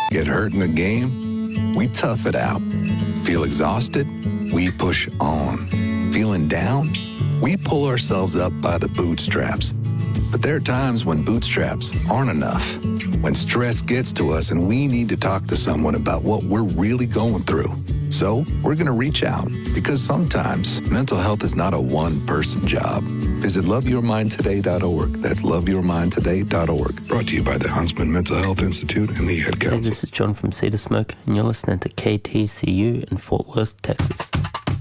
Get hurt in the game? We tough it out. Feel exhausted? We push on. Feeling down? We pull ourselves up by the bootstraps. But there are times when bootstraps aren't enough. When stress gets to us and we need to talk to someone about what we're really going through. So we're going to reach out because sometimes mental health is not a one-person job. Visit loveyourmindtoday.org. That's loveyourmindtoday.org. Brought to you by the Huntsman Mental Health Institute and the Ad Council. Hey, this is John from Cedar Smoke, and you're listening to KTCU in Fort Worth, Texas.